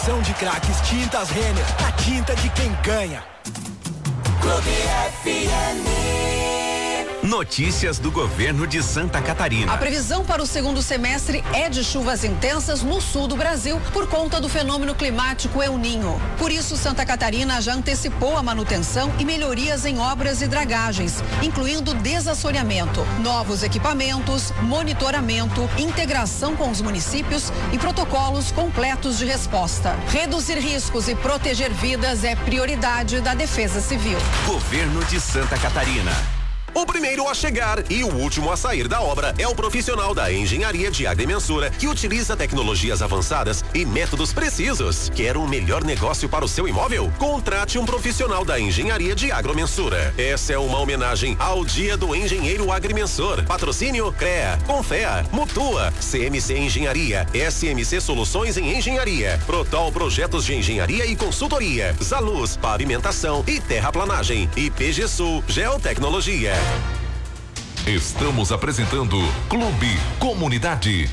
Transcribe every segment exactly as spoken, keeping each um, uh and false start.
Promoção de craques Tintas Renner, a tinta de quem ganha. Clube F M. Notícias do governo de Santa Catarina. A previsão para o segundo semestre é de chuvas intensas no sul do Brasil por conta do fenômeno climático El Niño. Por isso, Santa Catarina já antecipou a manutenção e melhorias em obras e dragagens, incluindo desassoreamento, novos equipamentos, monitoramento, integração com os municípios e protocolos completos de resposta. Reduzir riscos e proteger vidas é prioridade da Defesa Civil. Governo de Santa Catarina. O primeiro a chegar e o último a sair da obra é o profissional da Engenharia de Agrimensura, que utiliza tecnologias avançadas e métodos precisos. Quer um melhor negócio para o seu imóvel? Contrate um profissional da Engenharia de Agromensura. Essa é uma homenagem ao Dia do Engenheiro Agrimensor. Patrocínio CREA, Confea, Mutua, C M C Engenharia, S M C Soluções em Engenharia, Protol Projetos de Engenharia e Consultoria, Zaluz, Pavimentação e Terraplanagem e P G Sul Geotecnologia. Estamos apresentando Clube Comunidade.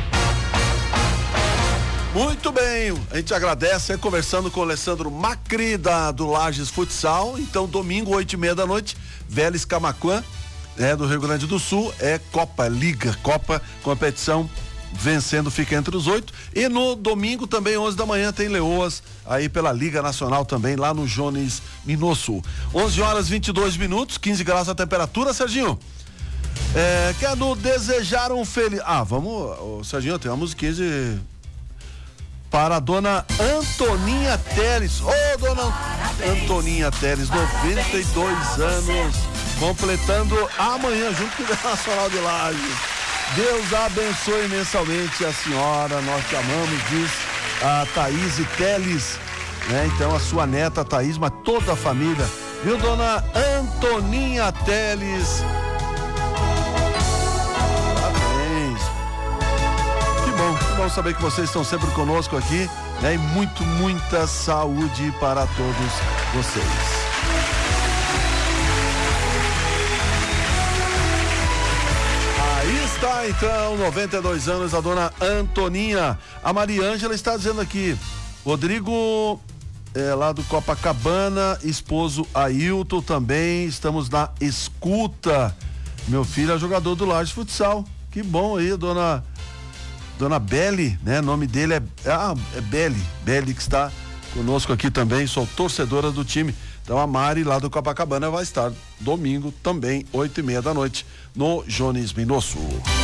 Muito bem, a gente agradece, aí, conversando com o Alessandro Macri da, do Lages Futsal. Então, domingo, oito e meia da noite, Vélez Camaquã, é, do Rio Grande do Sul, é Copa Liga, Copa, competição, vencendo fica entre os oito. E no domingo também, onze da manhã, tem Leoas aí pela Liga Nacional também, lá no Jones Minosso. onze horas e vinte e dois minutos, quinze graus a temperatura, Serginho. É, quero desejar um feliz. Ah, vamos, ô, Serginho, tem uma musiquinha de. Para a dona Antoninha Teles. Ô, oh, dona Parabéns. Antoninha Teles, noventa e dois anos, completando amanhã, junto com o Internacional de Lages. Deus abençoe imensamente a senhora, nós te amamos, diz a Thaís Teles, né? Então a sua neta Thaís, mas toda a família, viu, dona Antoninha Teles? Parabéns. Que bom, que bom saber que vocês estão sempre conosco aqui, né? E muito, muita saúde para todos vocês. Está então, noventa e dois anos, a dona Antoninha. A Maria Ângela está dizendo aqui, Rodrigo, é, lá do Copacabana, esposo Ailton também, estamos na escuta. Meu filho é jogador do Lages Futsal. Que bom aí, dona dona Beli, né? O nome dele é, ah, é Beli, Beli que está conosco aqui também, sou torcedora do time. Então a Mari lá do Copacabana vai estar domingo também, oito e meia da noite, no Jones Minosso.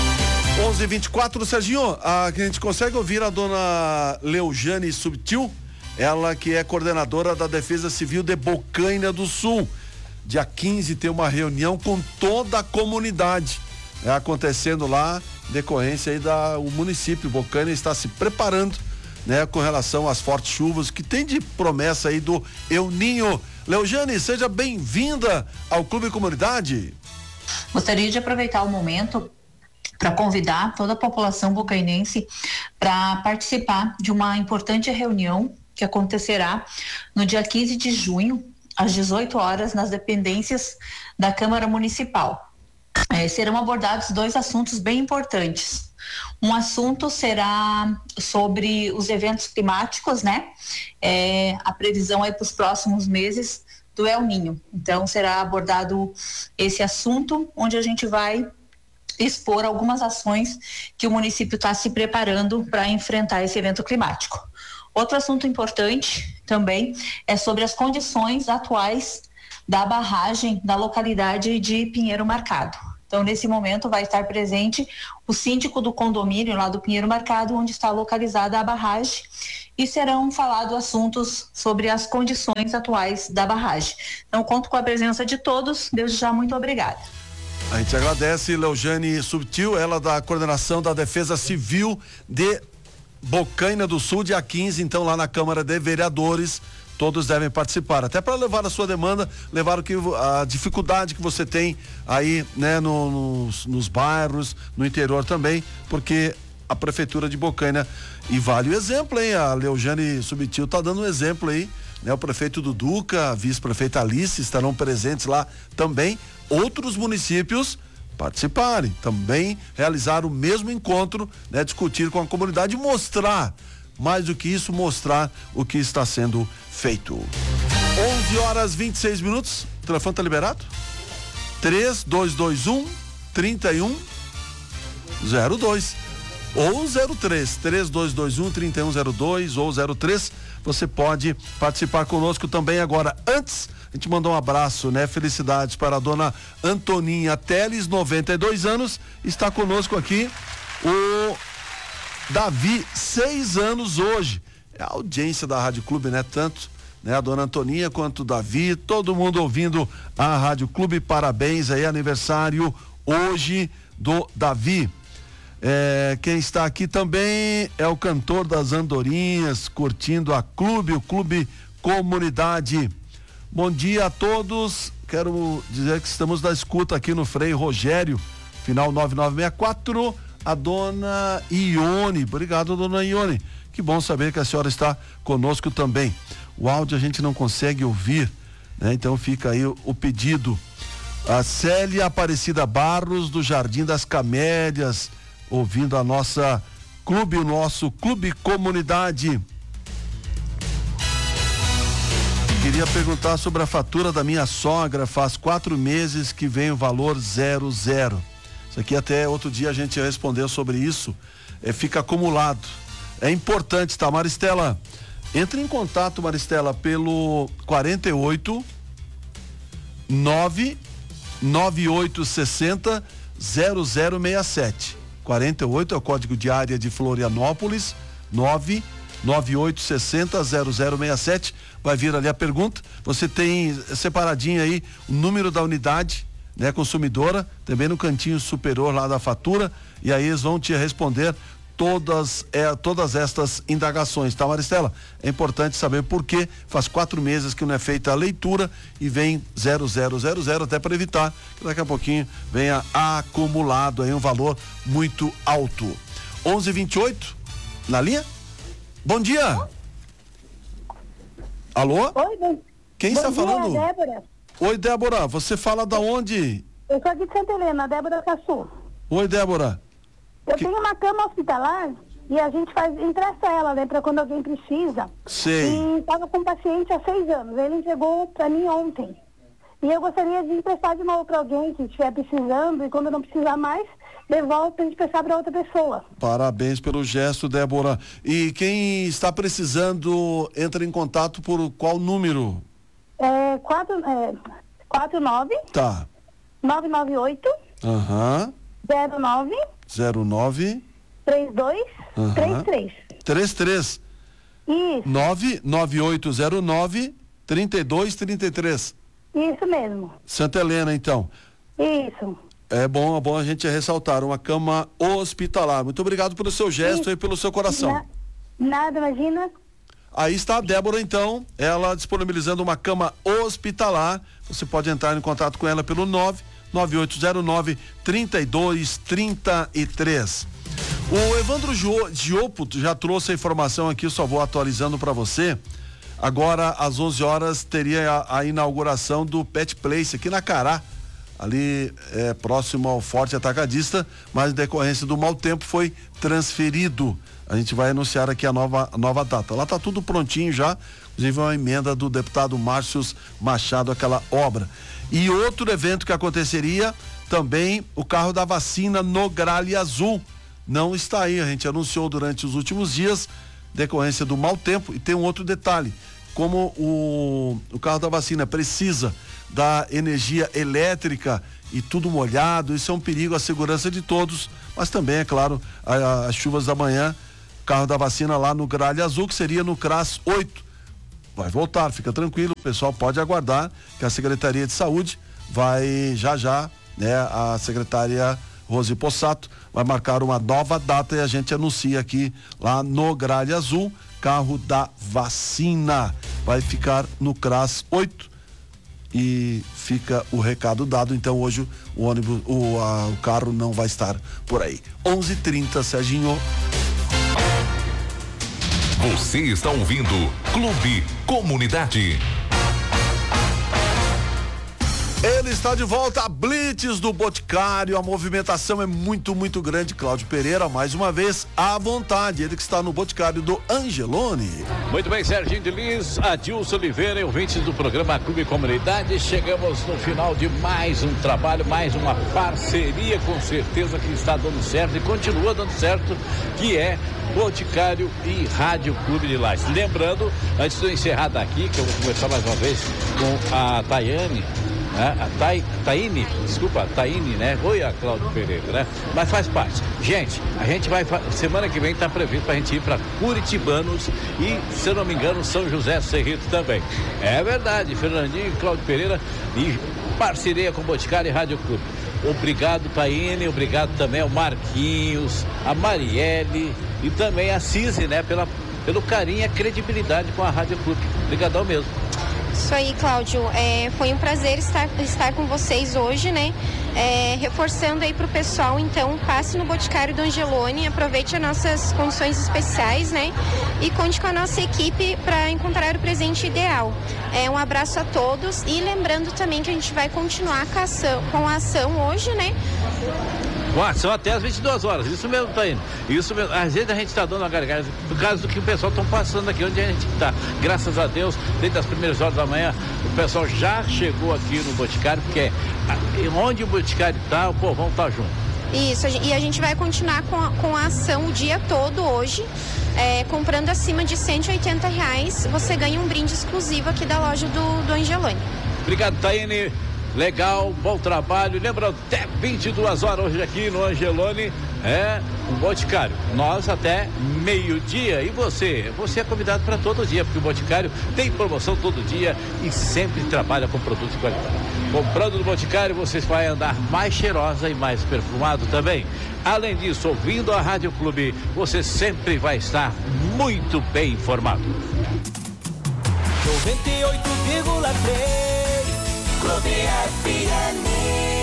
onze e vinte e quatro, Serginho, a, a gente consegue ouvir a dona Leujane Subtil, ela que é coordenadora da Defesa Civil de Bocaina do Sul. Dia quinze tem uma reunião com toda a comunidade, é, acontecendo lá, decorrência aí da, o município Bocaina está se preparando, né, com relação às fortes chuvas que tem de promessa aí do El Niño. Leujane, seja bem-vinda ao Clube Comunidade. Gostaria de aproveitar o momento para convidar toda a população bocainense para participar de uma importante reunião que acontecerá no dia quinze de junho, às dezoito horas, nas dependências da Câmara Municipal. É, serão abordados dois assuntos bem importantes. Um assunto será sobre os eventos climáticos, né? É, a previsão aí para os próximos meses do El Niño. Então, será abordado esse assunto, onde a gente vai expor algumas ações que o município está se preparando para enfrentar esse evento climático. Outro assunto importante também é sobre as condições atuais da barragem da localidade de Pinheiro Marcado. Então, nesse momento, vai estar presente o síndico do condomínio lá do Pinheiro Marcado, onde está localizada a barragem, e serão falados assuntos sobre as condições atuais da barragem. Então, conto com a presença de todos. Desde já, muito obrigada. A gente agradece, Leujane Subtil, ela da coordenação da Defesa Civil de Bocaina do Sul, dia quinze, então, lá na Câmara de Vereadores. Todos devem participar, até para levar a sua demanda, levar o que, a dificuldade que você tem aí, né, no, nos, nos bairros, no interior também, porque a Prefeitura de Bocaina, e vale o exemplo, hein, a Leujane Subtil tá dando um exemplo aí, né, o prefeito Duduca, a vice-prefeita Alice estarão presentes lá também, outros municípios participarem, também realizar o mesmo encontro, né, discutir com a comunidade e mostrar mais do que isso, mostrar o que está sendo feito. onze horas e vinte e seis minutos, o telefone está liberado? três dois dois um, três um zero dois ou zero três, três dois dois um, três um zero dois ou zero três, você pode participar conosco também agora. Antes, a gente mandou um abraço, né? Felicidades para a dona Antoninha Teles, noventa e dois anos, está conosco aqui o Davi, seis anos hoje. É a audiência da Rádio Clube, né? Tanto, né? A dona Antoninha quanto o Davi, todo mundo ouvindo a Rádio Clube. Parabéns aí, aniversário hoje do Davi. É, quem está aqui também é o cantor das Andorinhas, curtindo a Clube, o Clube Comunidade. Bom dia a todos. Quero dizer que estamos na escuta aqui no Frei Rogério, final nove nove seis quatro. A dona Ione, obrigado, dona Ione. Que bom saber que a senhora está conosco também. O áudio a gente não consegue ouvir, né? Então fica aí o, o pedido. A Célia Aparecida Barros, do Jardim das Camélias, ouvindo a nossa clube, o nosso Clube Comunidade. Queria perguntar sobre a fatura da minha sogra, faz quatro meses que vem o valor zero zero. Isso aqui até outro dia a gente respondeu sobre isso, é, fica acumulado. É importante, tá, Maristela? Entre em contato, Maristela, pelo quarenta e oito, nove nove oito seis zero zero zero seis sete. quarenta e oito é o código de área de Florianópolis, nove nove oito seis zero zero zero seis sete. Vai vir ali a pergunta. Você tem separadinho aí o número da unidade, né, consumidora, também no cantinho superior lá da fatura, e aí eles vão te responder todas é, todas estas indagações, tá, Maristela? É importante saber por que faz quatro meses que não é feita a leitura e vem zero zero zero zero, até para evitar que daqui a pouquinho venha acumulado aí um valor muito alto. onze e vinte e oito, na linha? Bom dia! Alô? Oi, bom, quem bom está dia, falando? Débora. Oi, Débora, você fala da onde? Eu sou aqui de Santa Helena, Débora Cassu. Oi, Débora. Eu Que... tenho uma cama hospitalar e a gente faz, empresta ela, né, pra quando alguém precisa. Sei. E estava com um paciente há seis anos, ele entregou pra mim ontem. E eu gostaria de emprestar de novo pra alguém que estiver precisando, e quando não precisar mais, devolve pra gente prestar pra outra pessoa. Parabéns pelo gesto, Débora. E quem está precisando, entra em contato por qual número? É, quatro, é, quatro nove Tá. nove nove oito Aham. zero nove zero nove três dois três três. três três. Isso. nove nove oito zero nove trinta e dois trinta e três. Isso mesmo. Santa Helena, então. Isso. É bom, é bom a gente ressaltar, uma cama hospitalar. Muito obrigado pelo seu gesto Isso. e pelo seu coração. Na, nada, imagina. Aí está a Débora, então, ela disponibilizando uma cama hospitalar. Você pode entrar em contato com ela pelo nove nove oito zero nove trinta e dois trinta e três. O Evandro Giopo já trouxe a informação aqui, só vou atualizando para você. Agora, às onze horas, teria a, a inauguração do Pet Place aqui na Cará, ali é, próximo ao Forte Atacadista, mas em decorrência do mau tempo foi transferido. A gente vai anunciar aqui a nova, a nova data. Lá tá tudo prontinho já, inclusive uma emenda do deputado Márcio Machado, aquela obra. E outro evento que aconteceria também, o carro da vacina no Gralha Azul. Não está aí, a gente anunciou durante os últimos dias, decorrência do mau tempo. E tem um outro detalhe, como o, o carro da vacina precisa da energia elétrica e tudo molhado, isso é um perigo à segurança de todos, mas também, é claro, a, a, as chuvas da manhã, carro da vacina lá no Gralha Azul, que seria no CRAS oito. Vai voltar, fica tranquilo, o pessoal pode aguardar que a Secretaria de Saúde vai já já, né, a secretária Rose Possato vai marcar uma nova data e a gente anuncia aqui lá no Gralha Azul, carro da vacina, vai ficar no CRAS oito e fica o recado dado. Então hoje o ônibus, o, a, o carro não vai estar por aí. onze e trinta, Serginho. Você está ouvindo Clube Comunidade. Ele está de volta, a Blitz do Boticário, a movimentação é muito, muito grande. Cláudio Pereira, mais uma vez, à vontade, ele que está no Boticário do Angelone. Muito bem, Serginho de Liz, Adilson Oliveira e ouvintes do programa Clube Comunidade, chegamos no final de mais um trabalho, mais uma parceria, com certeza que está dando certo e continua dando certo, que é Boticário e Rádio Clube de Lages. Lembrando, antes de eu encerrar daqui, que eu vou conversar mais uma vez com a Tayane, né? A Thay, Taine, desculpa, Taine, né? Oi, a Cláudio Pereira, né? Mas faz parte. Gente, a gente vai, semana que vem tá previsto pra gente ir pra Curitibanos e, se eu não me engano, São José Cerrito também. É verdade, Fernandinho e Cláudio Pereira, e parceria com Boticário e Rádio Clube. Obrigado, Taine, obrigado também ao Marquinhos, a Marielle e também a Cise, né? Pela, pelo carinho e a credibilidade com a Rádio Clube. Obrigadão mesmo. Isso aí, Cláudio, é, foi um prazer estar, estar com vocês hoje, né? É, reforçando aí pro pessoal, então, passe no Boticário do Angelone, aproveite as nossas condições especiais, né? E conte com a nossa equipe para encontrar o presente ideal. É, um abraço a todos e lembrando também que a gente vai continuar com a ação, com a ação hoje, né? Com ação até as vinte e duas horas, isso mesmo, tá indo. Isso mesmo, às vezes a gente tá dando uma gargalhada por causa do que o pessoal estão passando aqui, onde a gente tá. Graças a Deus, desde as primeiras horas da manhã, o pessoal já chegou aqui no Boticário, porque é, onde o Boticário tá, o povão tá junto. Isso, e a gente vai continuar com a, com a ação o dia todo hoje. É, comprando acima de cento e oitenta reais, você ganha um brinde exclusivo aqui da loja do, do Angelone. Obrigado, Taine. Legal, bom trabalho. Lembrando, até vinte e duas horas hoje aqui no Angelone, é um Boticário. Nós até meio-dia. E você? Você é convidado para todo dia, porque o Boticário tem promoção todo dia e sempre trabalha com produtos de qualidade. Comprando no Boticário, você vai andar mais cheirosa e mais perfumado também. Além disso, ouvindo a Rádio Clube, você sempre vai estar muito bem informado. noventa e oito vírgula três Clube F M.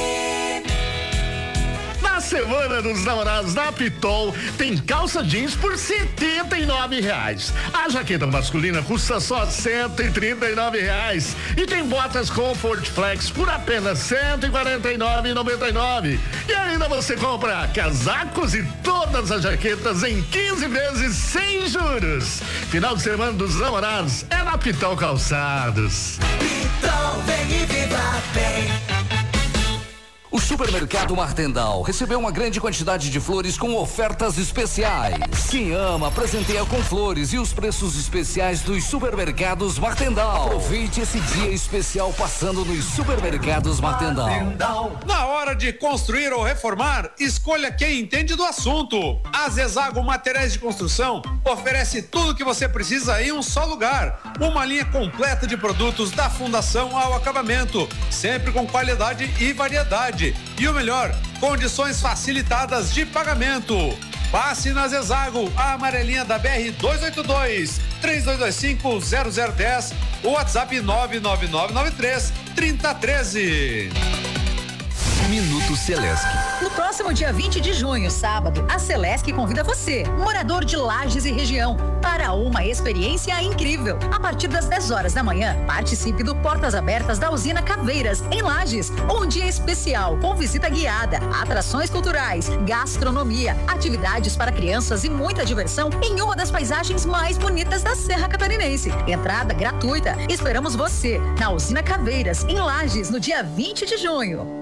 Na Semana dos Namorados da Pitol tem calça jeans por setenta e nove reais. A jaqueta masculina custa só cento e trinta e nove reais. E tem botas Comfort Flex por apenas cento e quarenta e nove reais e noventa e nove centavos. E ainda você compra casacos e todas as jaquetas em quinze vezes sem juros. Final de Semana dos Namorados é na Pitol Calçados. Pitol, vem e viva bem. O Supermercado Martendal recebeu uma grande quantidade de flores com ofertas especiais. Quem ama, presenteia com flores e os preços especiais dos Supermercados Martendal. Aproveite esse dia especial passando nos Supermercados Martendal. Na hora de construir ou reformar, escolha quem entende do assunto. A Zezago Materiais de Construção oferece tudo o que você precisa em um só lugar. Uma linha completa de produtos da fundação ao acabamento, sempre com qualidade e variedade. E o melhor, condições facilitadas de pagamento. Passe na Zezago, a amarelinha da B R duzentos e oitenta e dois, três dois dois cinco, zero zero um zero, ou WhatsApp nove nove nove nove três, três zero um três. Minuto Celesc. No próximo dia vinte de junho, sábado, a Celesc convida você, morador de Lages e região, para uma experiência incrível. A partir das dez horas da manhã, participe do Portas Abertas da Usina Caveiras, em Lages. Um dia especial, com visita guiada, atrações culturais, gastronomia, atividades para crianças e muita diversão em uma das paisagens mais bonitas da Serra Catarinense. Entrada gratuita. Esperamos você na Usina Caveiras, em Lages, no dia vinte de junho.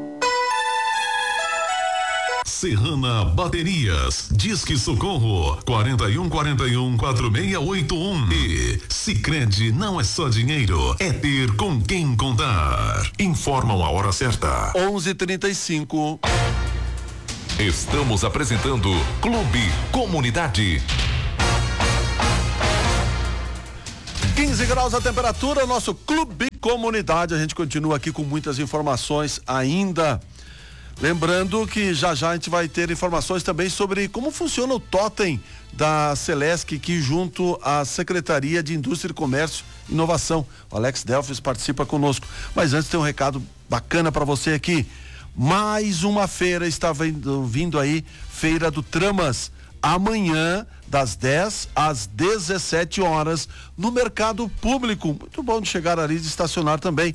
Serrana Baterias, Disque Socorro, quarenta e um quarenta e um, quarenta e seis oitenta e um. E Sicredi não é só dinheiro, é ter com quem contar. Informam a hora certa. onze e trinta e cinco. Estamos apresentando Clube Comunidade. quinze graus a temperatura, nosso Clube Comunidade. A gente continua aqui com muitas informações ainda. Lembrando que já já a gente vai ter informações também sobre como funciona o totem da Celesc, que junto à Secretaria de Indústria e Comércio e Inovação. O Alex Delfes participa conosco. Mas antes tem um recado bacana para você aqui. Mais uma feira está vindo, vindo aí, Feira do Tramas. Amanhã, das dez às dezessete horas, no Mercado Público. Muito bom de chegar ali e de estacionar também.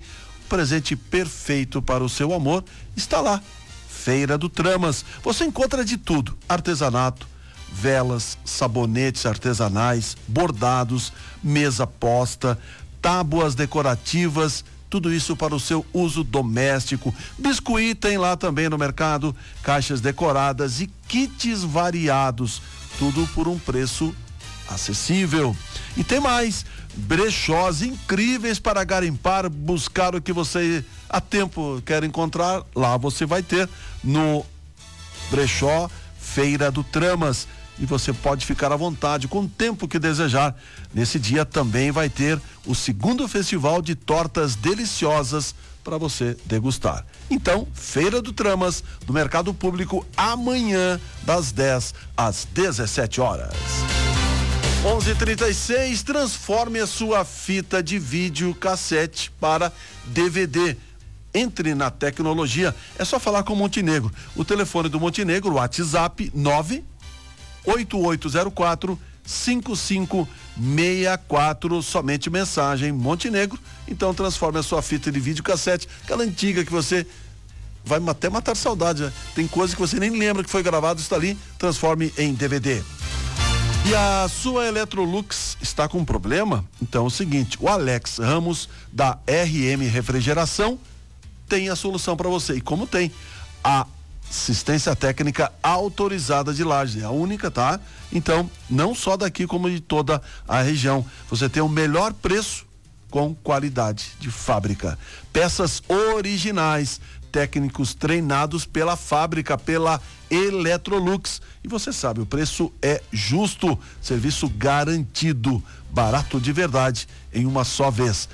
presente perfeito para o seu amor está lá. Feira do Tramas. Você encontra de tudo: artesanato, velas, sabonetes artesanais, bordados, mesa posta, tábuas decorativas, tudo isso para o seu uso doméstico. Biscuit tem lá também no mercado, caixas decoradas e kits variados, tudo por um preço acessível. E tem mais, brechós incríveis para garimpar, buscar o que você há tempo quer encontrar. Lá você vai ter no brechó Feira do Tramas, e você pode ficar à vontade com o tempo que desejar. Nesse dia também vai ter o segundo festival de tortas deliciosas para você degustar. Então, Feira do Tramas, no Mercado Público, amanhã, das dez às dezessete horas. onze e trinta e seis, transforme a sua fita de vídeo cassete para D V D. Entre na tecnologia, é só falar com o Montenegro. O telefone do Montenegro, o WhatsApp nove oito oito zero quatro cinco cinco seis quatro, somente mensagem Montenegro. Então transforme a sua fita de vídeo cassete, aquela antiga que você vai até matar saudade, né? Tem coisa que você nem lembra que foi gravado, está ali, transforme em D V D. E a sua Electrolux está com um problema? Então é o seguinte, o Alex Ramos da R M Refrigeração tem a solução para você. E como tem? A assistência técnica autorizada de Lages, é a única, tá? Então, não só daqui como de toda a região. Você tem o melhor preço com qualidade de fábrica. Peças originais, técnicos treinados pela fábrica, pela Electrolux. E você sabe, o preço é justo, serviço garantido, barato de verdade, em uma só vez.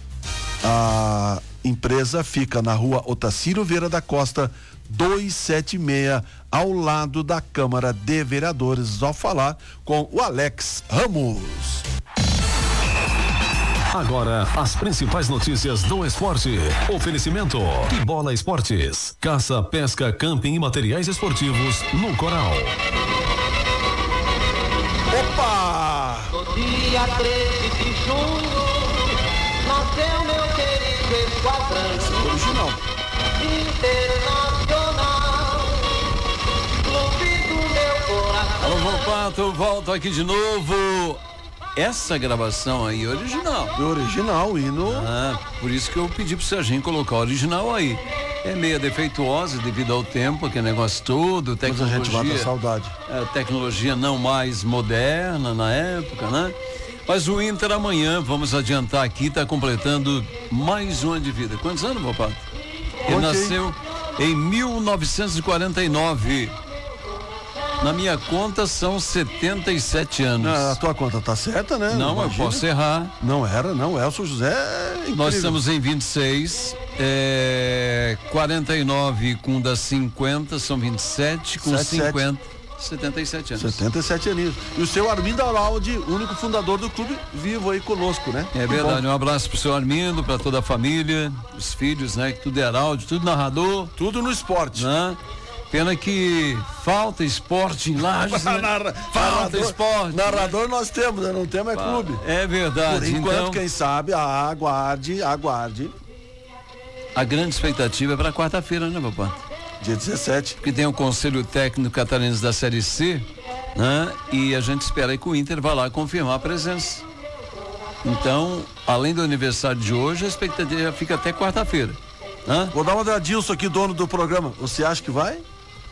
A empresa fica na rua Otacílio Vieira da Costa, duzentos e setenta e seis, ao lado da Câmara de Vereadores, ao falar com o Alex Ramos. Agora, as principais notícias do esporte. Oferecimento Que Bola Esportes. Caça, pesca, camping e materiais esportivos no Coral. Opa! No dia treze de junho, nasceu meu querido esquadrão. Original. Internacional, clube do meu coração. Alô, Volpato, volto aqui de novo. Essa gravação aí é original. É original, hino. Ah, por isso que eu pedi pro Serginho colocar o original aí. É meia defeituosa devido ao tempo, aquele negócio todo, tecnologia. Mas a gente mata a saudade. É, tecnologia não mais moderna na época, né? Mas o Inter amanhã, vamos adiantar aqui, tá completando mais um ano de vida. Quantos anos, Volpato? Ele okay. nasceu em mil novecentos e quarenta e nove. Na minha conta são setenta e sete anos. Não, a tua conta tá certa, né? Não, Imagina. Eu posso errar. Não era, não. Elson José é incrível. Nós estamos em vinte e seis, é, quarenta e nove com das cinquenta, são vinte e sete, com cinquenta, setenta e sete anos. setenta e sete anos. E o seu Armindo Araldi, único fundador do clube, vivo aí conosco, né? É verdade, um abraço pro seu Armindo, pra toda a família, os filhos, né? Que tudo é Araldi, tudo narrador. Tudo no esporte. Né? Pena que falta esporte em Lages, né? Narra, falta narrador, esporte. Narrador nós temos, né? Não temos é clube. É verdade. Por enquanto, então, quem sabe, aguarde, aguarde. A grande expectativa é para quarta-feira, né, papai? Dia dezessete. Porque tem o Conselho Técnico Catarinense da Série C, né? E a gente espera aí que o Inter vá lá confirmar a presença. Então, além do aniversário de hoje, a expectativa fica até quarta-feira. Né? Vou dar uma da Dilson aqui, dono do programa. Você acha que vai?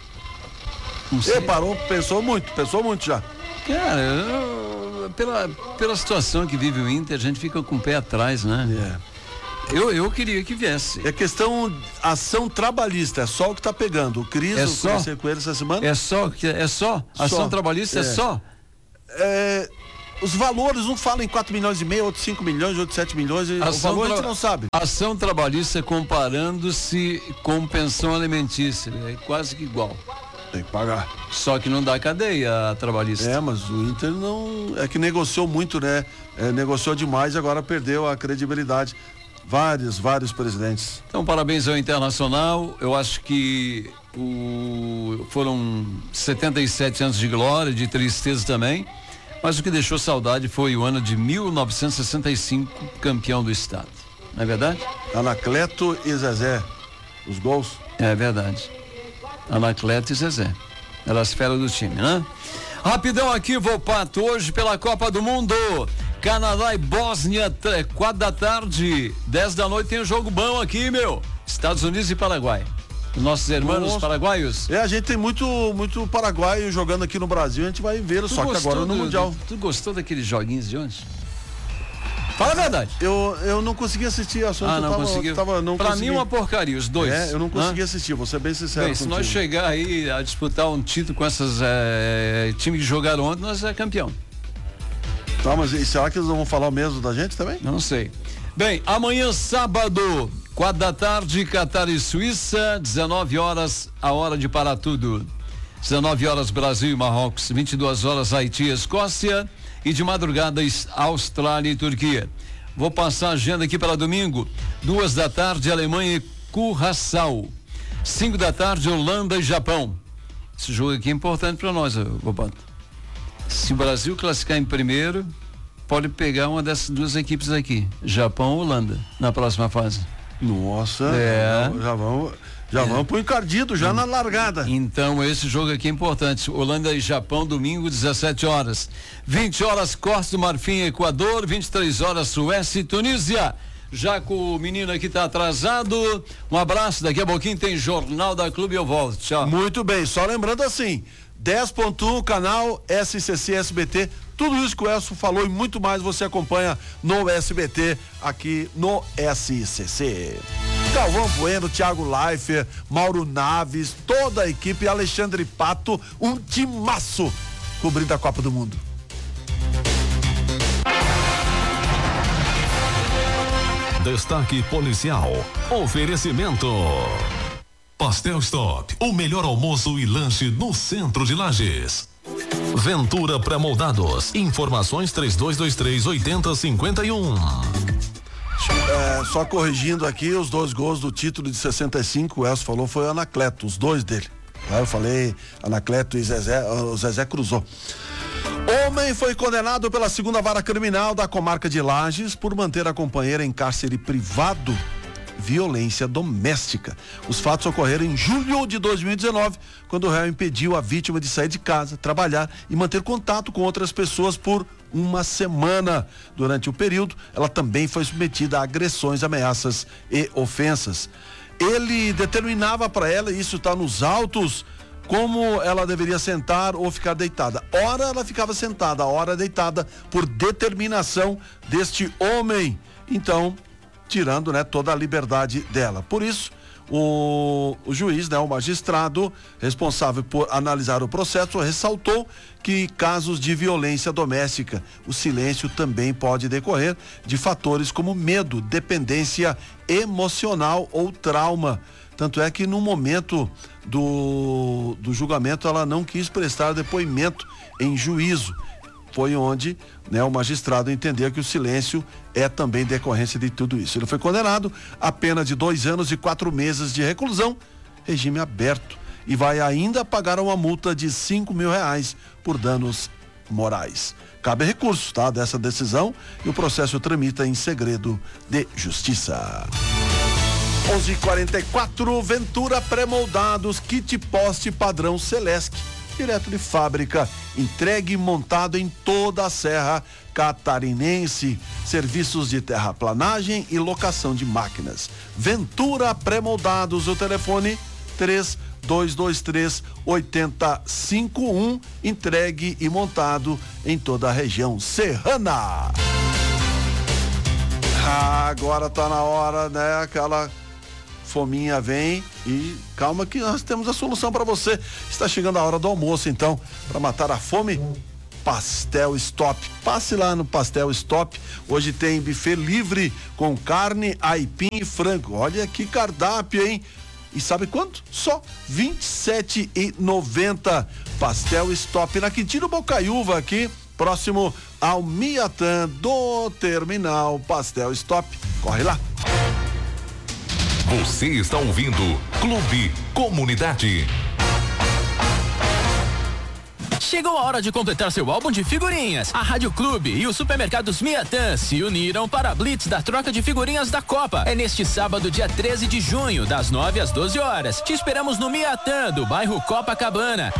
Ele parou, pensou muito, pensou muito já. Cara, eu, pela, pela situação que vive o Inter, a gente fica com o pé atrás, né? Yeah. Eu, eu queria que viesse. É questão ação trabalhista, é só o que tá pegando. O Cris, é eu só, conversei com ele essa semana. É só, é só? Ação só, trabalhista é, é só? É, os valores, um fala em quatro milhões e meio, outro cinco milhões, outro sete milhões, ação o valor tra... a gente não sabe. Ação trabalhista comparando-se com pensão alimentícia, é quase que igual. Tem que pagar. Só que não dá cadeia a trabalhista. É, mas o Inter não... É que negociou muito, né? É, negociou demais e agora perdeu a credibilidade. Vários, vários presidentes. Então, parabéns ao Internacional. Eu acho que o... foram setenta e sete anos de glória, de tristeza também. Mas o que deixou saudade foi o ano de mil novecentos e sessenta e cinco, campeão do estado. não é verdade? Anacleto e Zezé, os gols. É verdade. Anacleto e Zezé. Era as feras do time, né? Rapidão aqui, Volpato, hoje pela Copa do Mundo. Canadá e Bósnia, quatro da tarde, dez da noite tem um jogo bom aqui, meu. Estados Unidos e Paraguai. Os nossos irmãos paraguaios. É, a gente tem muito, muito paraguaio jogando aqui no Brasil, a gente vai ver, só que agora no Mundial. Tu gostou daqueles joguinhos de ontem? Fala a verdade. Eu, eu não consegui assistir a Ah, não conseguiu. Pra mim uma porcaria, os dois. É, eu não consegui assistir, vou ser bem sincero. Bem, se nós chegar aí a disputar um título com essas é, times que jogaram ontem, nós é campeão. Tá, mas e será que eles não vão falar o mesmo da gente também? Não sei. Bem, amanhã sábado, quatro da tarde, Catar e Suíça, dezenove horas, a hora de parar tudo. dezenove horas, Brasil e Marrocos, vinte e duas horas, Haiti e Escócia, e de madrugada, Austrália e Turquia. Vou passar a agenda aqui para domingo, duas da tarde, Alemanha e Curaçao. Cinco da tarde, Holanda e Japão. Esse jogo aqui é importante para nós, Bobato. Se o Brasil classificar em primeiro, pode pegar uma dessas duas equipes aqui, Japão ou Holanda, na próxima fase. Nossa, é. já vamos, já é. vamos pro encardido, já hum. na largada. Então esse jogo aqui é importante, Holanda e Japão, domingo, dezessete horas. vinte horas, Costa do Marfim, Equador, vinte e três horas, Suécia e Tunísia. Já que o menino aqui tá atrasado, um abraço, daqui a pouquinho tem Jornal da Clube, eu volto, tchau. Muito bem, só lembrando assim, dez ponto um, canal S C C S B T, tudo isso que o Elcio falou e muito mais você acompanha no S B T, aqui no S C C. Galvão Bueno, Thiago Leifert, Mauro Naves, toda a equipe, Alexandre Pato, um timaço cobrindo a Copa do Mundo. Destaque policial. Oferecimento. Pastel Stop, o melhor almoço e lanche no centro de Lages. Ventura Pré-moldados. Informações três dois dois três, oito zero cinco um. É, só corrigindo aqui, os dois gols do título de sessenta e cinco, o Elcio falou, foi o Anacleto, os dois dele. Aí eu falei Anacleto e Zezé, o Zezé cruzou. Homem foi condenado pela segunda vara criminal da comarca de Lages por manter a companheira em cárcere privado, violência doméstica. Os fatos ocorreram em julho de dois mil e dezenove, quando o réu impediu a vítima de sair de casa, trabalhar e manter contato com outras pessoas por uma semana. Durante o período, ela também foi submetida a agressões, ameaças e ofensas. Ele determinava para ela, e isso está nos autos, como ela deveria sentar ou ficar deitada. Ora ela ficava sentada, ora deitada, por determinação deste homem. Então, tirando, né, toda a liberdade dela. Por isso, o, o juiz, né, o magistrado responsável por analisar o processo, ressaltou que casos de violência doméstica, o silêncio também pode decorrer de fatores como medo, dependência emocional ou trauma. Tanto é que no momento do, do julgamento ela não quis prestar depoimento em juízo. Foi onde, né, o magistrado entendeu que o silêncio é também decorrência de tudo isso. Ele foi condenado a pena de dois anos e quatro meses de reclusão, regime aberto, e vai ainda pagar uma multa de cinco mil reais por danos morais. Cabe recurso, tá, dessa decisão, e o processo tramita em segredo de justiça. onze e quarenta e quatro, Ventura Pré-moldados, kit poste padrão Celesc, direto de fábrica, entregue e montado em toda a Serra Catarinense. Serviços de terraplanagem e locação de máquinas. Ventura Pré-moldados, o telefone três dois dois três, oito zero cinco um, entregue e montado em toda a região serrana. Ah, agora tá na hora, né, aquela fominha vem e calma que nós temos a solução para você. Está chegando a hora do almoço, então, para matar a fome, Pastel Stop. Passe lá no Pastel Stop. Hoje tem buffet livre com carne, aipim e frango. Olha que cardápio, hein? E sabe quanto? Só vinte e sete reais e noventa centavos. Pastel Stop na Quintino Bocaiúva, aqui próximo ao Miatã do Terminal. Pastel Stop. Corre lá. Você está ouvindo Clube Comunidade. Chegou a hora de completar seu álbum de figurinhas. A Rádio Clube e os supermercados Miatã se uniram para a Blitz da troca de figurinhas da Copa. É neste sábado, dia treze de junho, das nove às doze horas. Te esperamos no Miatã, do bairro Copacabana.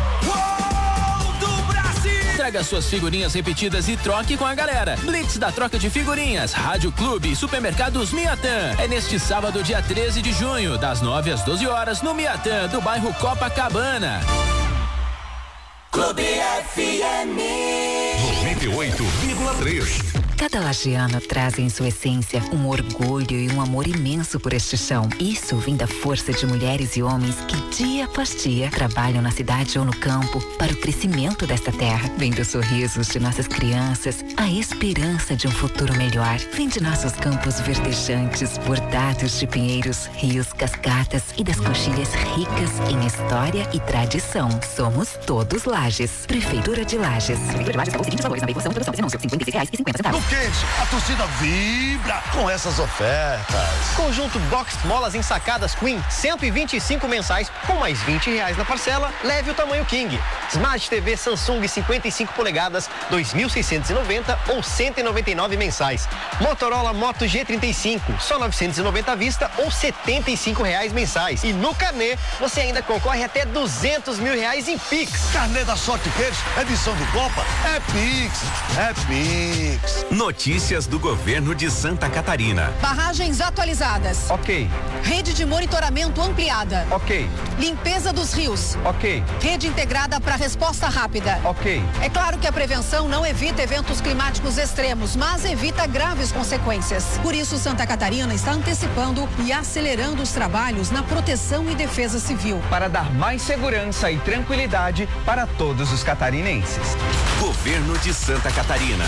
Traga suas figurinhas repetidas e troque com a galera. Blitz da troca de figurinhas. Rádio Clube e supermercados Miatã. É neste sábado, dia treze de junho, das nove às doze horas, no Miatã, do bairro Copacabana. Clube F M noventa e oito vírgula três. Cada lagiano traz em sua essência um orgulho e um amor imenso por este chão. Isso vem da força de mulheres e homens que dia após dia trabalham na cidade ou no campo para o crescimento desta terra. Vem dos sorrisos de nossas crianças, a esperança de um futuro melhor. Vem de nossos campos verdejantes, bordados de pinheiros, rios, cascatas e das coxilhas ricas em história e tradição. Somos todos Lages. Prefeitura de Lages. Prefeitura de Lages pagou os seguintes valores na veiculação e produção desse anúncio: cinquenta e seis reais e cinquenta centavos. Quente, a torcida vibra com essas ofertas. Conjunto Box Molas ensacadas Queen, cento e vinte e cinco mensais, com mais vinte reais na parcela, leve o tamanho King. Smart T V Samsung cinquenta e cinco polegadas, dois mil seiscentos e noventa ou cento e noventa e nove mensais. Motorola Moto G trinta e cinco, só novecentos e noventa à vista ou setenta e cinco reais mensais. E no carnê, você ainda concorre até duzentos mil reais em Pix. Carnê da Sorte Queiros, edição do Copa, é Pix, é Pix. Notícias do governo de Santa Catarina. Barragens atualizadas. Ok. Rede de monitoramento ampliada. Ok. Limpeza dos rios. Ok. Rede integrada para resposta rápida. Ok. É claro que a prevenção não evita eventos climáticos extremos, mas evita graves consequências. Por isso, Santa Catarina está antecipando e acelerando os trabalhos na proteção e defesa civil. Para dar mais segurança e tranquilidade para todos os catarinenses. Governo de Santa Catarina.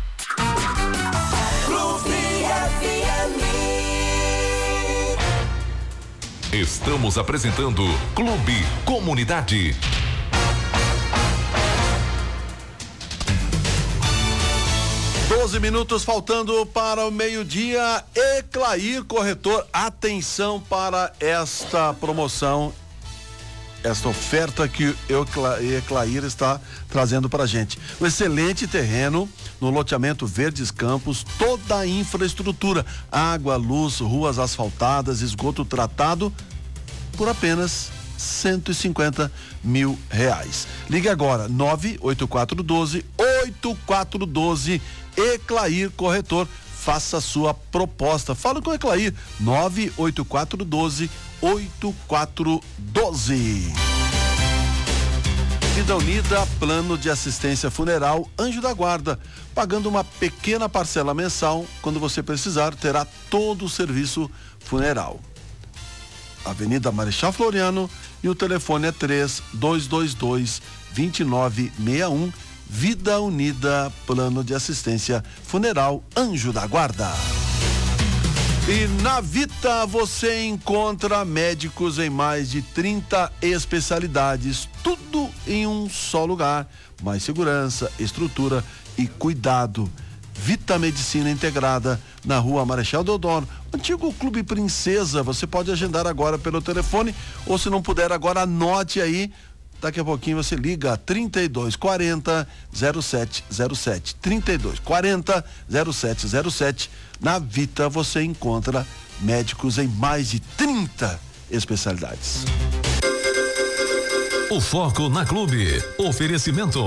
Estamos apresentando Clube Comunidade. doze minutos faltando para o meio-dia. Eclair Corretor, atenção para esta promoção, esta oferta que o Eclair está trazendo para a gente. Um excelente terreno no loteamento Verdes Campos, toda a infraestrutura, água, luz, ruas asfaltadas, esgoto tratado, por apenas cento e cinquenta mil reais. Ligue agora, nove oito quatro um dois, oito quatro um dois, Eclair Corretor, faça a sua proposta. Fala com o Eclair, nove oito quatro um dois, oito quatro um dois. Vida Unida, plano de assistência funeral Anjo da Guarda. Pagando uma pequena parcela mensal, quando você precisar, terá todo o serviço funeral. Avenida Marechal Floriano e o telefone é três dois dois dois, dois nove seis um. Vida Unida, plano de assistência funeral Anjo da Guarda. E na Vita você encontra médicos em mais de trinta especialidades, tudo em um só lugar. Mais segurança, estrutura e cuidado. Vita Medicina Integrada, na Rua Marechal Deodoro, antigo Clube Princesa. Você pode agendar agora pelo telefone, ou se não puder agora, anote aí. Daqui a pouquinho você liga trinta e dois quarenta, zero sete zero sete. trinta e dois quarenta, zero sete zero sete. Na Vita você encontra médicos em mais de trinta especialidades. O foco na Clube. Oferecimento.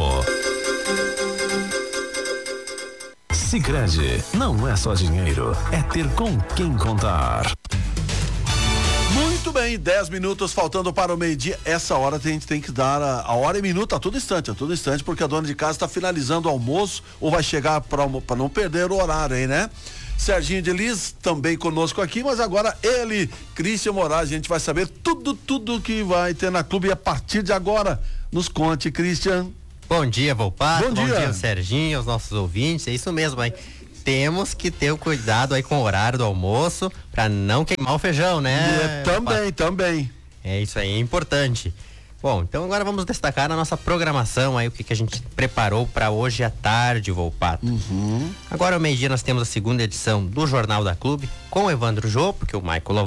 Sicredi, não é só dinheiro, é ter com quem contar. Muito bem, dez minutos faltando para o meio-dia. Essa hora a gente tem que dar a, a hora e minuto a todo instante, a todo instante, porque a dona de casa está finalizando o almoço ou vai chegar para não perder o horário aí, né? Serginho de Liz também conosco aqui, mas agora ele, Cristian Moraes, a gente vai saber tudo, tudo que vai ter na Clube a partir de agora. Nos conte, Cristian. Bom dia, Volpato. Bom dia. Bom dia, Serginho, aos nossos ouvintes. É isso mesmo, aí. Temos que ter o cuidado aí com o horário do almoço para não queimar o feijão, né? É, também, também. É isso aí, é importante. Bom, então agora vamos destacar na nossa programação aí o que, que a gente preparou para hoje à tarde, Volpato. Uhum. Agora ao meio-dia nós temos a segunda edição do Jornal da Clube com o Evandro Jô, porque o Michael Lovatti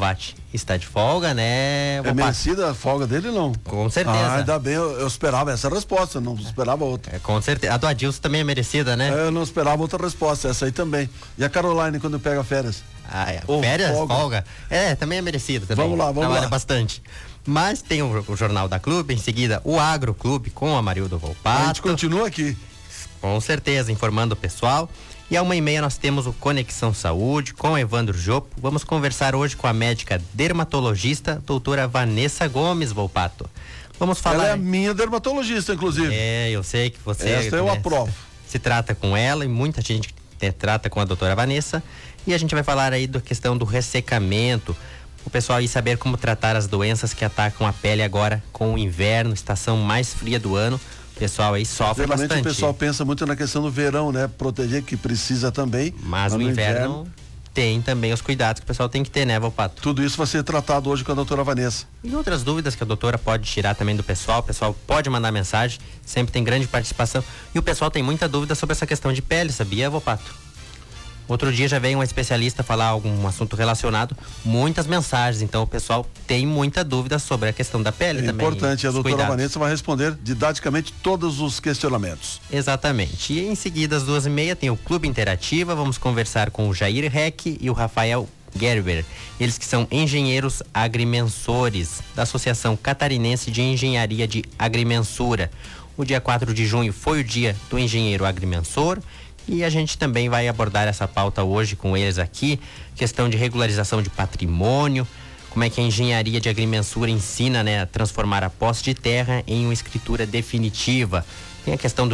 está de folga, né? É merecida a folga dele, não? Com certeza. Ah, ainda bem, eu, eu esperava essa resposta, não esperava outra. É, com certeza. A do Adilson também é merecida, né? É, eu não esperava outra resposta, essa aí também. E a Caroline, quando pega férias? Ah, é. Oh, férias, folga. folga. É, também é merecida também. Vamos lá, vamos Trabalha lá. bastante. Mas tem o, o Jornal da Clube, em seguida o Agro Clube com a Marildo Volpato. A gente continua aqui. Com certeza, informando o pessoal. E a uma e meia nós temos o Conexão Saúde com o Evandro Jopo. Vamos conversar hoje com a médica dermatologista, doutora Vanessa Gomes Volpato. Vamos falar... Ela é a minha dermatologista, inclusive. É, eu sei que você... Esta eu né, aprovo. Se, se trata com ela e muita gente né, trata com a doutora Vanessa. E a gente vai falar aí da questão do ressecamento. O pessoal aí saber como tratar as doenças que atacam a pele agora com o inverno, estação mais fria do ano. O pessoal aí sofre Geralmente bastante. o pessoal pensa muito na questão do verão, né? Proteger que precisa também. Mas o inverno, inverno tem também os cuidados que o pessoal tem que ter, né, Volpato? Tudo isso vai ser tratado hoje com a doutora Vanessa. E outras dúvidas que a doutora pode tirar também do pessoal, o pessoal pode mandar mensagem, sempre tem grande participação. E o pessoal tem muita dúvida sobre essa questão de pele, sabia, Volpato? Outro dia já veio um especialista falar algum assunto relacionado, muitas mensagens, então o pessoal tem muita dúvida sobre a questão da pele é também. É importante, a doutora cuidados. Vanessa vai responder didaticamente todos os questionamentos. Exatamente. E em seguida, às duas e meia, tem o Clube Interativa, vamos conversar com o Jair Reck e o Rafael Gerber, eles que são engenheiros agrimensores da Associação Catarinense de Engenharia de Agrimensura. O dia quatro de junho foi o dia do engenheiro agrimensor. E a gente também vai abordar essa pauta hoje com eles aqui, questão de regularização de patrimônio, como é que a engenharia de agrimensura ensina, né, a transformar a posse de terra em uma escritura definitiva. Tem a questão do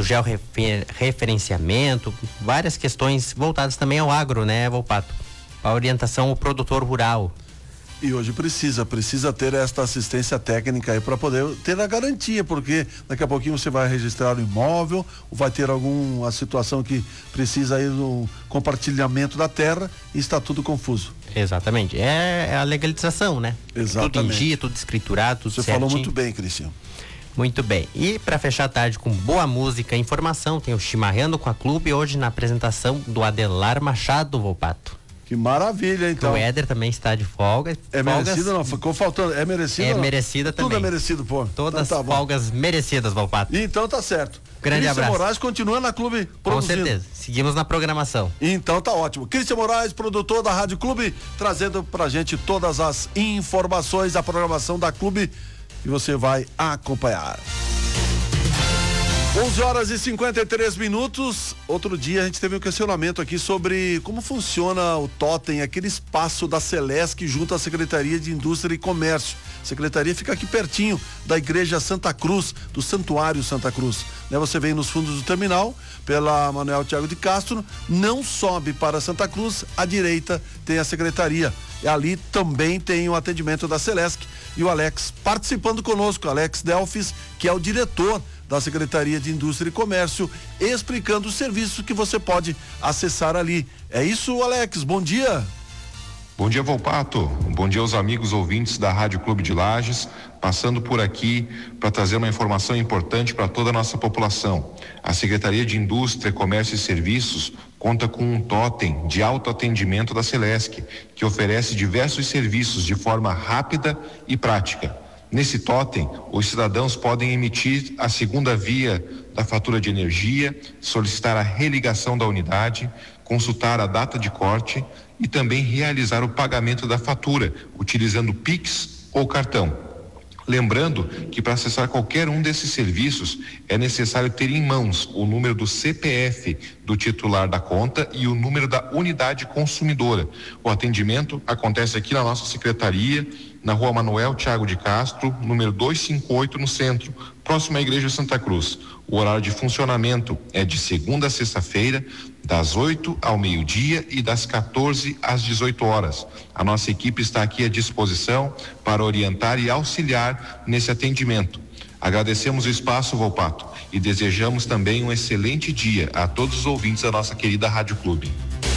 georreferenciamento, várias questões voltadas também ao agro, né, Volpato? A orientação ao produtor rural. E hoje precisa, precisa ter esta assistência técnica aí para poder ter a garantia, porque daqui a pouquinho você vai registrar o imóvel, ou vai ter alguma situação que precisa aí do compartilhamento da terra e está tudo confuso. Exatamente, é, é a legalização, né? Exatamente. Tudo em dia, tudo escriturado, tudo Você certinho. falou muito bem, Cristian. Muito bem. E para fechar a tarde com boa música e informação, tem o Chimarrando com a Clube hoje na apresentação do Adelar Machado, Volpato. Que maravilha, então. O Éder também está de folga. É folgas... merecido não? Ficou faltando. É merecido É não? merecida também. Tudo é merecido, pô. Todas então as tá folgas merecidas, Volpato. Então tá certo. Grande Cristian abraço. Moraes continua na Clube produzindo. Com certeza. Seguimos na programação. Então tá ótimo. Cristian Moraes, produtor da Rádio Clube, trazendo pra gente todas as informações da programação da Clube que você vai acompanhar. onze horas e cinquenta e três minutos. Outro dia a gente teve um questionamento aqui sobre como funciona o Totem, aquele espaço da Celesc junto à Secretaria de Indústria e Comércio. A secretaria fica aqui pertinho da Igreja Santa Cruz, do Santuário Santa Cruz. Né? Você vem nos fundos do terminal, pela Manuel Tiago de Castro, não sobe para Santa Cruz, à direita tem a secretaria. E ali também tem o atendimento da Celesc e o Alex participando conosco, Alex Delfis, que é o diretor da Secretaria de Indústria e Comércio, explicando os serviços que você pode acessar ali. É isso, Alex, bom dia. Bom dia, Volpato. Bom dia aos amigos ouvintes da Rádio Clube de Lages, passando por aqui para trazer uma informação importante para toda a nossa população. A Secretaria de Indústria, Comércio e Serviços conta com um totem de autoatendimento da Celesc, que oferece diversos serviços de forma rápida e prática. Nesse totem, os cidadãos podem emitir a segunda via da fatura de energia, solicitar a religação da unidade, consultar a data de corte e também realizar o pagamento da fatura, utilizando Pix ou cartão. Lembrando que para acessar qualquer um desses serviços é necessário ter em mãos o número do C P F do titular da conta e o número da unidade consumidora. O atendimento acontece aqui na nossa secretaria, na Rua Manuel Tiago de Castro, número duzentos e cinquenta e oito, no centro, próximo à Igreja Santa Cruz. O horário de funcionamento é de segunda a sexta-feira, das oito ao meio-dia e das quatorze às dezoito horas. A nossa equipe está aqui à disposição para orientar e auxiliar nesse atendimento. Agradecemos o espaço, Volpato, e desejamos também um excelente dia a todos os ouvintes da nossa querida Rádio Clube.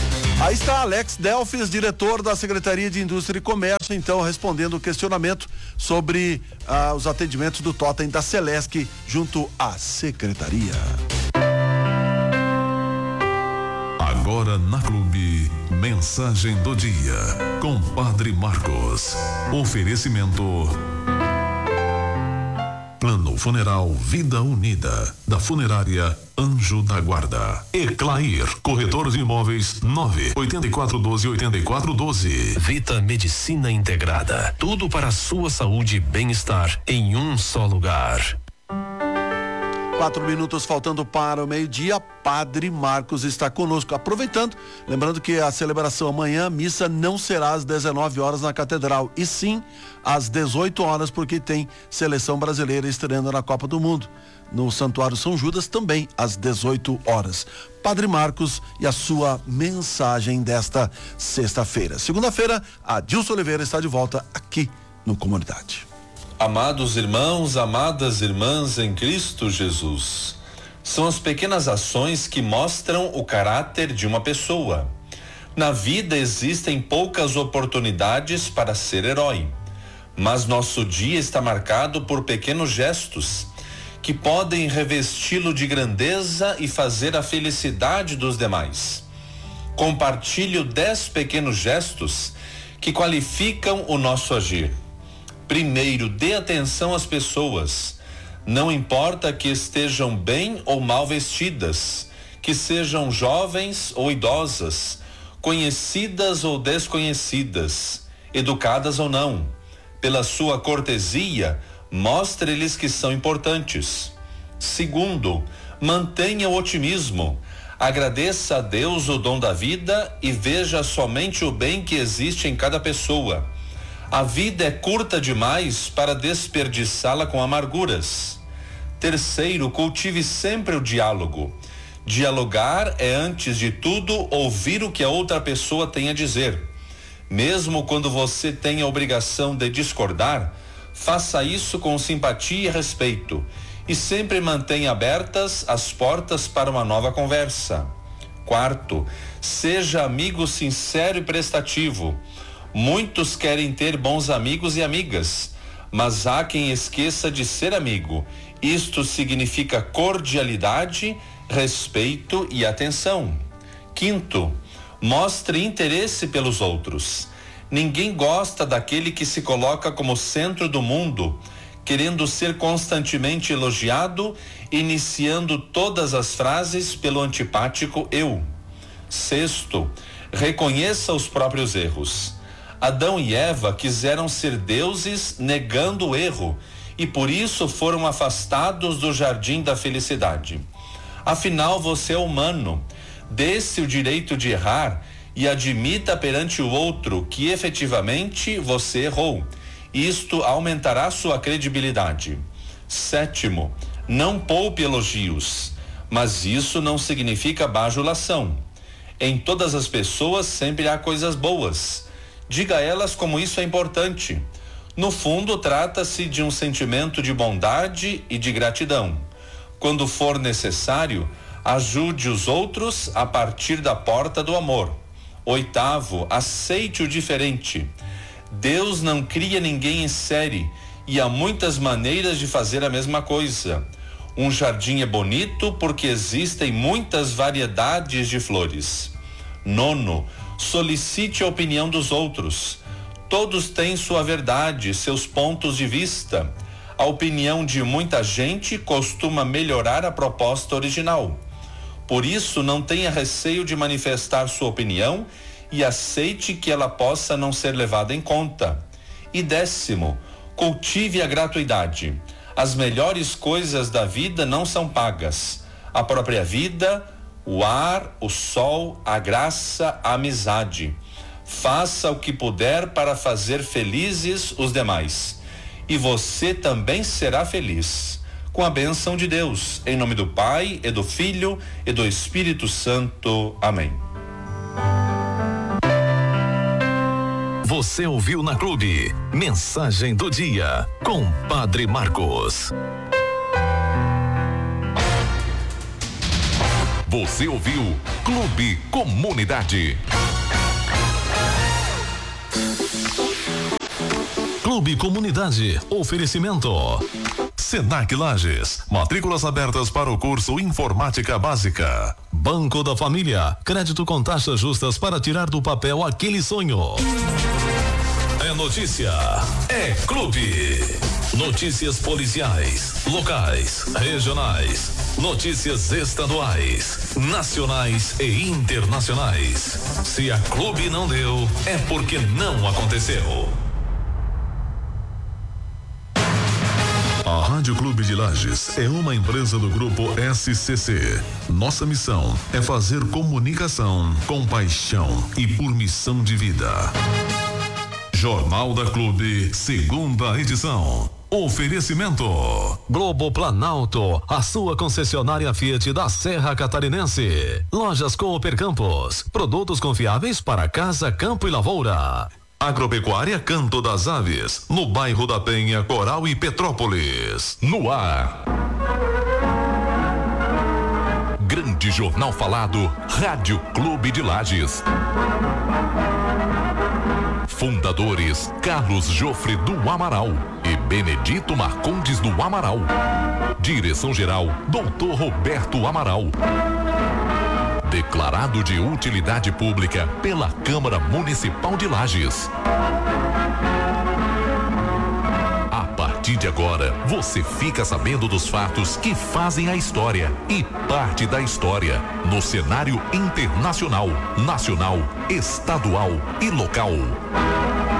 Aí está Alex Delfis, diretor da Secretaria de Indústria e Comércio, então respondendo o questionamento sobre ah, os atendimentos do Totem da Celesc junto à Secretaria. Agora na Clube, mensagem do dia com Padre Marcos. Oferecimento Plano Funeral Vida Unida, da Funerária Anjo da Guarda. Eclair, corretor de imóveis, nove oito quatro um dois oito quatro um dois. Vita Medicina Integrada, tudo para a sua saúde e bem-estar em um só lugar. Quatro minutos faltando para o meio-dia, Padre Marcos está conosco. Aproveitando, lembrando que a celebração amanhã, a missa não será às dezenove horas na Catedral, e sim às dezoito horas, porque tem seleção brasileira estreando na Copa do Mundo. No Santuário São Judas, também às dezoito horas. Padre Marcos e a sua mensagem desta sexta-feira. Segunda-feira, Adilson Oliveira está de volta aqui no Comunidade. Amados irmãos, amadas irmãs em Cristo Jesus, são as pequenas ações que mostram o caráter de uma pessoa. Na vida existem poucas oportunidades para ser herói, mas nosso dia está marcado por pequenos gestos que podem revesti-lo de grandeza e fazer a felicidade dos demais. Compartilho dez pequenos gestos que qualificam o nosso agir. Primeiro, dê atenção às pessoas. Não importa que estejam bem ou mal vestidas, que sejam jovens ou idosas, conhecidas ou desconhecidas, educadas ou não. Pela sua cortesia, mostre-lhes que são importantes. Segundo, mantenha o otimismo. Agradeça a Deus o dom da vida e veja somente o bem que existe em cada pessoa. A vida é curta demais para desperdiçá-la com amarguras. Terceiro, cultive sempre o diálogo. Dialogar é, antes de tudo, ouvir o que a outra pessoa tem a dizer. Mesmo quando você tem a obrigação de discordar, faça isso com simpatia e respeito, e sempre mantenha abertas as portas para uma nova conversa. Quarto, seja amigo sincero e prestativo. Muitos querem ter bons amigos e amigas, mas há quem esqueça de ser amigo. Isto significa cordialidade, respeito e atenção. Quinto, mostre interesse pelos outros. Ninguém gosta daquele que se coloca como centro do mundo, querendo ser constantemente elogiado, iniciando todas as frases pelo antipático eu. Sexto, reconheça os próprios erros. Adão e Eva quiseram ser deuses negando o erro e por isso foram afastados do jardim da felicidade. Afinal, você é humano. Dê-se o direito de errar e admita perante o outro que efetivamente você errou. Isto aumentará sua credibilidade. Sétimo, não poupe elogios, mas isso não significa bajulação. Em todas as pessoas sempre há coisas boas. Diga a elas como isso é importante. No fundo, trata-se de um sentimento de bondade e de gratidão. Quando for necessário, ajude os outros a partir da porta do amor. Oitavo, aceite o diferente. Deus não cria ninguém em série e há muitas maneiras de fazer a mesma coisa. Um jardim é bonito porque existem muitas variedades de flores. Nono, solicite a opinião dos outros. Todos têm sua verdade, seus pontos de vista. A opinião de muita gente costuma melhorar a proposta original. Por isso, não tenha receio de manifestar sua opinião e aceite que ela possa não ser levada em conta. E décimo, cultive a gratuidade. As melhores coisas da vida não são pagas. A própria vida, o ar, o sol, a graça, a amizade. Faça o que puder para fazer felizes os demais. E você também será feliz. Com a bênção de Deus. Em nome do Pai, e do Filho, e do Espírito Santo. Amém. Você ouviu na Clube. Mensagem do dia com Padre Marcos. Você ouviu Clube Comunidade. Clube Comunidade. Oferecimento. Senac Lages. Matrículas abertas para o curso Informática Básica. Banco da Família. Crédito com taxas justas para tirar do papel aquele sonho. É notícia, é clube. Notícias policiais, locais, regionais, notícias estaduais, nacionais e internacionais. Se a Clube não deu, é porque não aconteceu. A Rádio Clube de Lages é uma empresa do grupo S C C. Nossa missão é fazer comunicação com paixão e por missão de vida. Jornal da Clube, segunda edição. Oferecimento Globo Planalto, a sua concessionária Fiat da Serra Catarinense. Lojas Cooper Campos, produtos confiáveis para casa, campo e lavoura. Agropecuária Canto das Aves, no bairro da Penha, Coral e Petrópolis. No ar. Grande Jornal Falado, Rádio Clube de Lages. Fundadores Carlos Jofre do Amaral e Benedito Marcondes do Amaral. Direção-geral doutor Roberto Amaral. Declarado de utilidade pública pela Câmara Municipal de Lages. A partir de agora, você fica sabendo dos fatos que fazem a história e parte da história no cenário internacional, nacional, estadual e local.